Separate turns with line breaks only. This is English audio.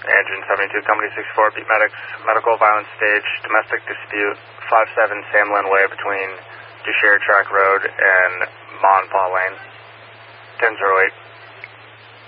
Engine 72, Company 64, Beat Medics, medical violence stage, domestic dispute, 57 Sam Lynn Way between Deshare Track Road and Monpaw Lane, 1008.